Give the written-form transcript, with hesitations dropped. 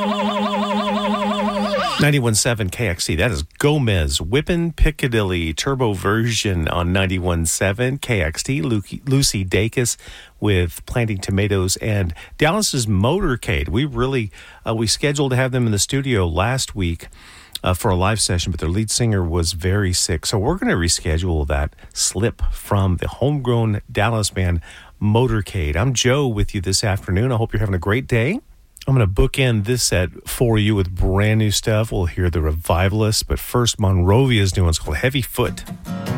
91.7 KXT. That is Gomez, Whippin' Piccadilly Turbo version on 91.7 KXT. Lucy Dacus with Planting Tomatoes and Dallas's Motorcade. We scheduled to have them in the studio last week for a live session, but their lead singer was very sick. So we're going to reschedule that slip from the homegrown Dallas band Motorcade. I'm Joe with you this afternoon. I hope you're having a great day. I'm going to bookend this set for you with brand new stuff. We'll hear the Revivalists, but first Monrovia's new one's called Heavy Foot.